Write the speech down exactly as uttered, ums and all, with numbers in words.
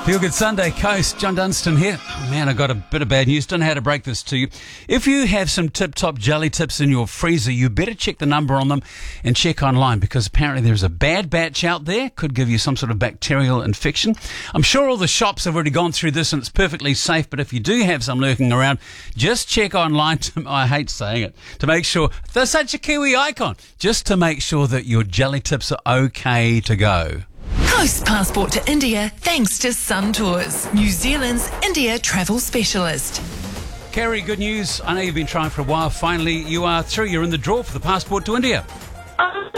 Feel Good Sunday Coast, John Dunstan here. Oh man, I got a bit of bad news. Don't know how to break this to you. If you have some tip-top jelly tips in your freezer, you better check the number on them and check online, because apparently there's a bad batch out there. Could give you some sort of bacterial infection. I'm sure all the shops have already gone through this and it's perfectly safe, but if you do have some lurking around, just check online. To, I hate saying it, to make sure. They're such a Kiwi icon. Just to make sure that your jelly tips are okay to go. Coast Passport to India thanks to Sun Tours, New Zealand's India travel specialist. Kerry, good news. I know you've been trying for a while. Finally, you are through. You're in the draw for the passport to India. Oh,